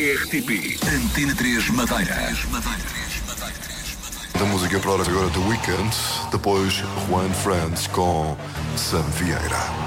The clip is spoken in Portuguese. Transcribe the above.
RTP Antena 3 Madeira. Da música para agora The Weeknd, depois Juan Franz com Sam Vieira.